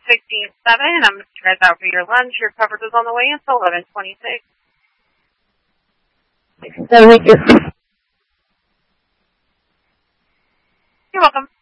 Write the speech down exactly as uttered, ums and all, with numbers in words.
sixteen seven. I'm going to you guys out for your lunch. Your coverage is on the way until eleven twenty-six. Thank you. You're welcome.